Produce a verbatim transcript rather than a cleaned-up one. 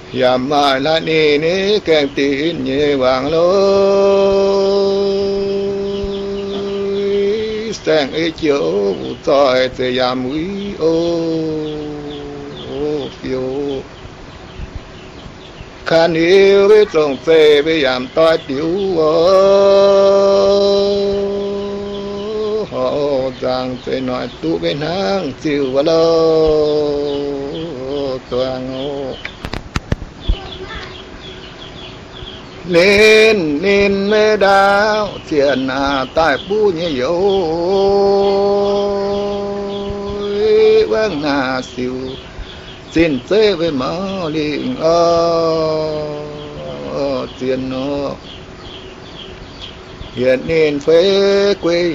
yam mai la ni ni kem tin nhẹ vàng lối sang ấy chiếu tỏi từ yam mũi ô phiêu khan yêu với trồng phê với yam tỏi tiểu họ rằng phải nói tụ cái nắng chiều vào lâu toàn ô nên nên mê đào tiền à tại bu nhẹ dấu vâng à siêu xin chế với máu liền ơ tiền nó hiện nên phế quê